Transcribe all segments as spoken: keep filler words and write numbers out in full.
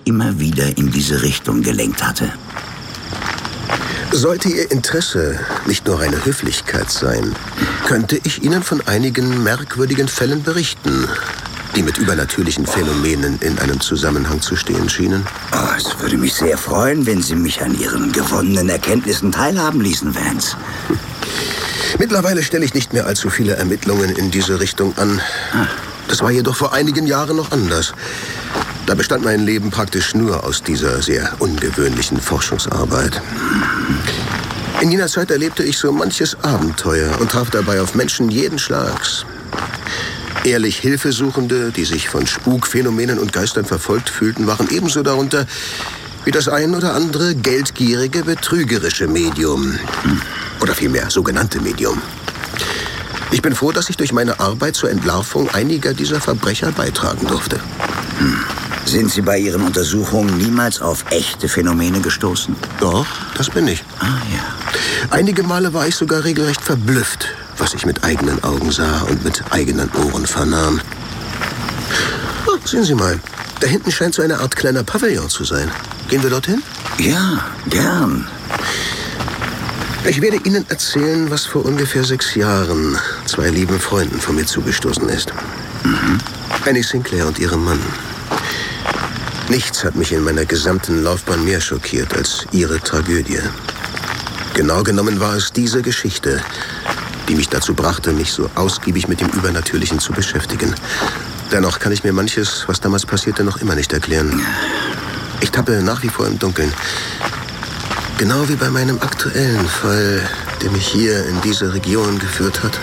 immer wieder in diese Richtung gelenkt hatte. Sollte Ihr Interesse nicht nur reine Höflichkeit sein, könnte ich Ihnen von einigen merkwürdigen Fällen berichten, die mit übernatürlichen Phänomenen in einem Zusammenhang zu stehen schienen. Oh, es würde mich sehr freuen, wenn Sie mich an Ihren gewonnenen Erkenntnissen teilhaben ließen, Vance. Hm. Mittlerweile stelle ich nicht mehr allzu viele Ermittlungen in diese Richtung an. Das war jedoch vor einigen Jahren noch anders. Da bestand mein Leben praktisch nur aus dieser sehr ungewöhnlichen Forschungsarbeit. In jener Zeit erlebte ich so manches Abenteuer und traf dabei auf Menschen jeden Schlags. Ehrlich Hilfesuchende, die sich von Spukphänomenen und Geistern verfolgt fühlten, waren ebenso darunter wie das ein oder andere geldgierige, betrügerische Medium. Oder vielmehr sogenannte Medium. Ich bin froh, dass ich durch meine Arbeit zur Entlarvung einiger dieser Verbrecher beitragen durfte. Hm. Sind Sie bei Ihren Untersuchungen niemals auf echte Phänomene gestoßen? Doch, das bin ich. Ah, ja. Einige Male war ich sogar regelrecht verblüfft, was ich mit eigenen Augen sah und mit eigenen Ohren vernahm. Oh, sehen Sie mal, da hinten scheint so eine Art kleiner Pavillon zu sein. Gehen wir dorthin? Ja, gern. Ich werde Ihnen erzählen, was vor ungefähr sechs Jahren zwei lieben Freunden von mir zugestoßen ist. Mhm. Annie Sinclair und ihrem Mann. Nichts hat mich in meiner gesamten Laufbahn mehr schockiert als ihre Tragödie. Genau genommen war es diese Geschichte, die mich dazu brachte, mich so ausgiebig mit dem Übernatürlichen zu beschäftigen. Dennoch kann ich mir manches, was damals passierte, noch immer nicht erklären. Ich tappe nach wie vor im Dunkeln. Genau wie bei meinem aktuellen Fall, der mich hier in diese Region geführt hat.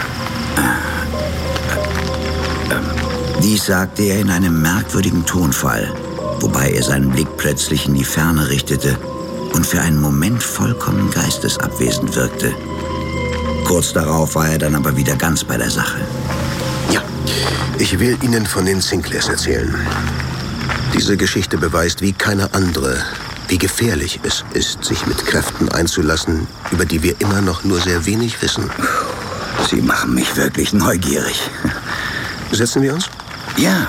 Dies sagte er in einem merkwürdigen Tonfall, wobei er seinen Blick plötzlich in die Ferne richtete und für einen Moment vollkommen geistesabwesend wirkte. Kurz darauf war er dann aber wieder ganz bei der Sache. Ja, ich will Ihnen von den Sinclairs erzählen. Diese Geschichte beweist wie keine andere, wie gefährlich es ist, sich mit Kräften einzulassen, über die wir immer noch nur sehr wenig wissen. Sie machen mich wirklich neugierig. Setzen wir uns? Ja.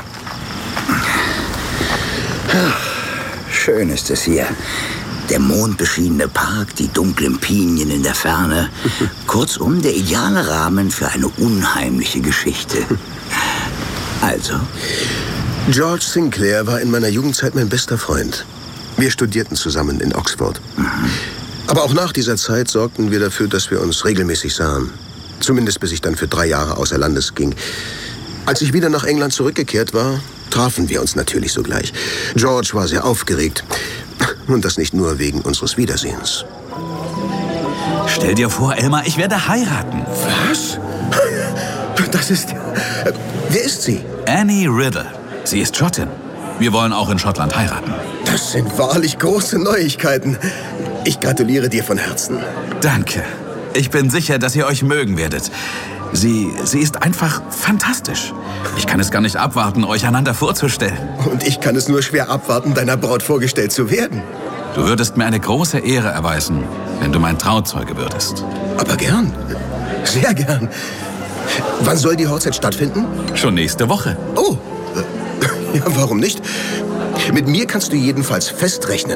Schön ist es hier. Der mondbeschienene Park, die dunklen Pinien in der Ferne. Kurzum, der ideale Rahmen für eine unheimliche Geschichte. Also? George Sinclair war in meiner Jugendzeit mein bester Freund. Wir studierten zusammen in Oxford. Mhm. Aber auch nach dieser Zeit sorgten wir dafür, dass wir uns regelmäßig sahen. Zumindest bis ich dann für drei Jahre außer Landes ging. Als ich wieder nach England zurückgekehrt war, trafen wir uns natürlich sogleich. George war sehr aufgeregt. Und das nicht nur wegen unseres Wiedersehens. Stell dir vor, Elmer, ich werde heiraten. Was? Das ist... Wer ist sie? Annie Riddle. Sie ist Schottin. Wir wollen auch in Schottland heiraten. Das sind wahrlich große Neuigkeiten. Ich gratuliere dir von Herzen. Danke. Ich bin sicher, dass ihr euch mögen werdet. Sie, sie ist einfach fantastisch. Ich kann es gar nicht abwarten, euch einander vorzustellen. Und ich kann es nur schwer abwarten, deiner Braut vorgestellt zu werden. Du würdest mir eine große Ehre erweisen, wenn du mein Trauzeuge würdest. Aber gern. Sehr gern. Wann soll die Hochzeit stattfinden? Schon nächste Woche. Oh, äh, ja, warum nicht? Mit mir kannst du jedenfalls festrechnen.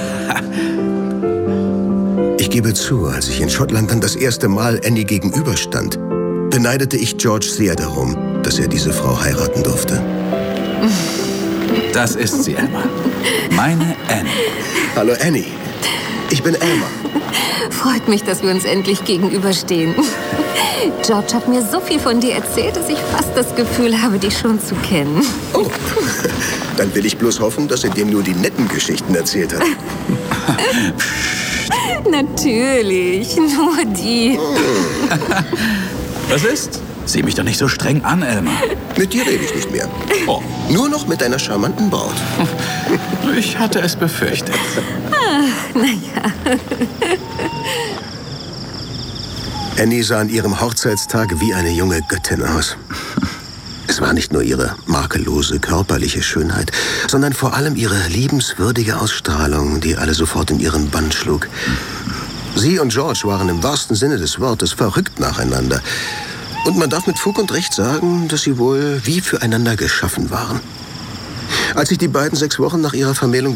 Ich gebe zu, als ich in Schottland dann das erste Mal Annie gegenüberstand, beneidete ich George sehr darum, dass er diese Frau heiraten durfte. Das ist sie, Elmer. Meine Annie. Hallo, Annie. Ich bin Elmer. Freut mich, dass wir uns endlich gegenüberstehen. George hat mir so viel von dir erzählt, dass ich fast das Gefühl habe, dich schon zu kennen. Oh, dann will ich bloß hoffen, dass er dir nur die netten Geschichten erzählt hat. Natürlich, nur die. Was ist? Sieh mich doch nicht so streng an, Elmer. Mit dir rede ich nicht mehr. Oh. Nur noch mit deiner charmanten Braut. Ich hatte es befürchtet. Ach, naja. Annie sah an ihrem Hochzeitstag wie eine junge Göttin aus. Es war nicht nur ihre makellose körperliche Schönheit, sondern vor allem ihre liebenswürdige Ausstrahlung, die alle sofort in ihren Bann schlug. Sie und George waren im wahrsten Sinne des Wortes verrückt nacheinander. Und man darf mit Fug und Recht sagen, dass sie wohl wie füreinander geschaffen waren. Als ich die beiden sechs Wochen nach ihrer Vermählung